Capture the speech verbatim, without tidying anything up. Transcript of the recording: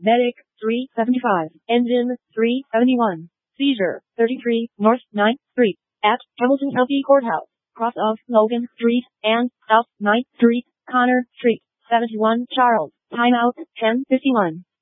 Medic, three seventy-five. Engine, three seventy-one. Seizure, thirty-three, North ninth Street, at Hamilton County Courthouse, cross of Logan Street, and South ninth Street, Connor Street, seventy-one Charles. Timeout, ten fifty-one.